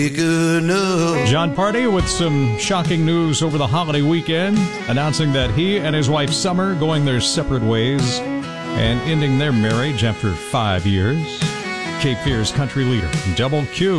Good enough. John Party with some shocking news over the holiday weekend, announcing that he and his wife Summer going their separate ways and ending their marriage after 5 years. Cape Fear's country leader, Double Q.